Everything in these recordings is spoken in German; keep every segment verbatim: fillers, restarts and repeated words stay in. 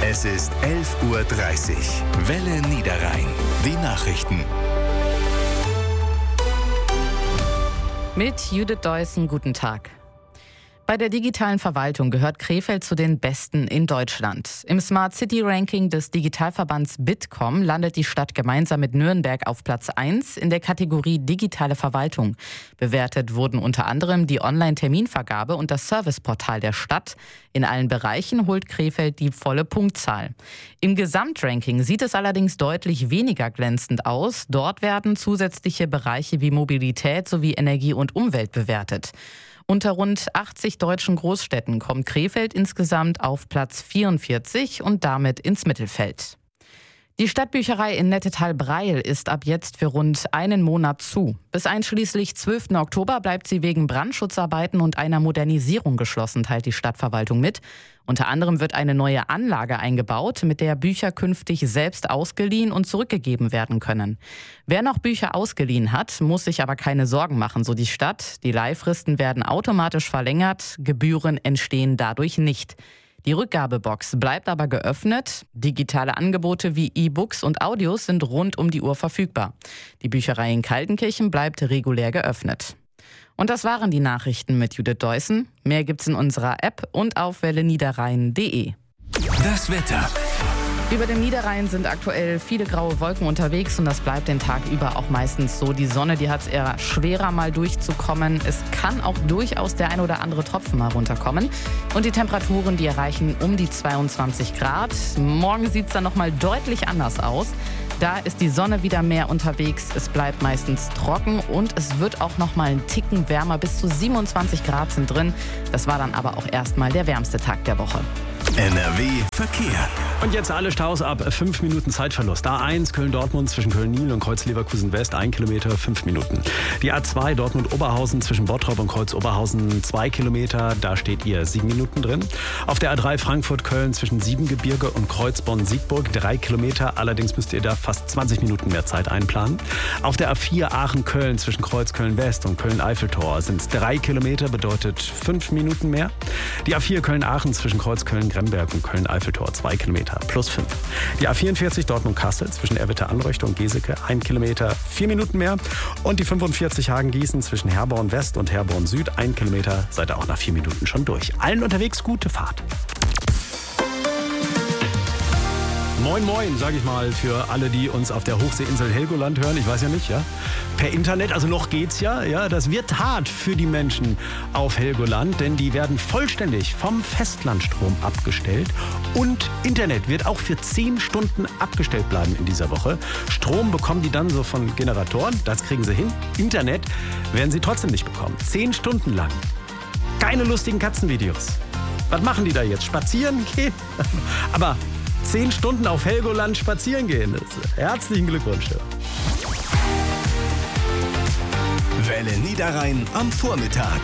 Es ist elf Uhr dreißig. Welle Niederrhein. Die Nachrichten. Mit Judith Deussen, guten Tag. Bei der digitalen Verwaltung gehört Krefeld zu den Besten in Deutschland. Im Smart City Ranking des Digitalverbands Bitkom landet die Stadt gemeinsam mit Nürnberg auf Platz eins in der Kategorie Digitale Verwaltung. Bewertet wurden unter anderem die Online-Terminvergabe und das Serviceportal der Stadt. In allen Bereichen holt Krefeld die volle Punktzahl. Im Gesamtranking sieht es allerdings deutlich weniger glänzend aus. Dort werden zusätzliche Bereiche wie Mobilität sowie Energie und Umwelt bewertet. Unter rund achtzig deutschen Großstädten kommt Krefeld insgesamt auf Platz vierundvierzig und damit ins Mittelfeld. Die Stadtbücherei in Nettetal-Breil ist ab jetzt für rund einen Monat zu. Bis einschließlich zwölften Oktober bleibt sie wegen Brandschutzarbeiten und einer Modernisierung geschlossen, teilt die Stadtverwaltung mit. Unter anderem wird eine neue Anlage eingebaut, mit der Bücher künftig selbst ausgeliehen und zurückgegeben werden können. Wer noch Bücher ausgeliehen hat, muss sich aber keine Sorgen machen, so die Stadt. Die Leihfristen werden automatisch verlängert, Gebühren entstehen dadurch nicht. Die Rückgabebox bleibt aber geöffnet. Digitale Angebote wie E-Books und Audios sind rund um die Uhr verfügbar. Die Bücherei in Kaltenkirchen bleibt regulär geöffnet. Und das waren die Nachrichten mit Judith Deussen. Mehr gibt's in unserer App und auf welle niederrhein punkt de. Das Wetter. Über dem Niederrhein sind aktuell viele graue Wolken unterwegs und das bleibt den Tag über auch meistens so. Die Sonne, die hat es eher schwerer mal durchzukommen. Es kann auch durchaus der ein oder andere Tropfen mal runterkommen. Und die Temperaturen, die erreichen um die zweiundzwanzig Grad. Morgen sieht es dann nochmal deutlich anders aus. Da ist die Sonne wieder mehr unterwegs, es bleibt meistens trocken und es wird auch noch mal einen Ticken wärmer, bis zu siebenundzwanzig Grad sind drin. Das war dann aber auch erstmal der wärmste Tag der Woche. N R W Verkehr. Und jetzt alle Staus ab fünf Minuten Zeitverlust. A eins Köln-Dortmund zwischen Köln-Nil und Kreuz-Leverkusen-West, ein Kilometer, fünf Minuten. Die A zwei Dortmund-Oberhausen zwischen Bottrop und Kreuz-Oberhausen, zwei Kilometer, da steht ihr sieben Minuten drin. Auf der A drei Frankfurt-Köln zwischen Siebengebirge und Kreuzbonn-Siegburg, drei Kilometer, allerdings müsst ihr da fast zwanzig Minuten mehr Zeit einplanen. Auf der A vier Aachen-Köln zwischen Kreuz-Köln-West und Köln-Eiffeltor sind es drei Kilometer, bedeutet fünf Minuten mehr. Die A vier Köln-Aachen zwischen Kreuz-Köln-Gremberg und Köln-Eiffeltor, zwei Kilometer, plus fünf. Die A vierundvierzig Dortmund-Kassel zwischen Erwitte-Anreuchte und Geseke, ein Kilometer, vier Minuten mehr. Und die fünfundvierzig Hagen-Gießen zwischen Herborn-West und Herborn-Süd, ein Kilometer, seid ihr auch nach vier Minuten schon durch. Allen unterwegs gute Fahrt. Moin Moin, sage ich mal, für alle, die uns auf der Hochseeinsel Helgoland hören. Ich weiß ja nicht, ja. Per Internet, also noch geht's ja. Ja, das wird hart für die Menschen auf Helgoland, denn die werden vollständig vom Festlandstrom abgestellt. Und Internet wird auch für zehn Stunden abgestellt bleiben in dieser Woche. Strom bekommen die dann so von Generatoren, das kriegen sie hin. Internet werden sie trotzdem nicht bekommen. Zehn Stunden lang. Keine lustigen Katzenvideos. Was machen die da jetzt? Spazieren gehen? Aber Zehn Stunden auf Helgoland spazieren gehen. Herzlichen Glückwunsch. Welle Niederrhein am Vormittag.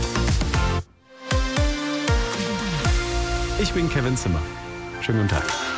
Ich bin Kevin Zimmer. Schönen guten Tag.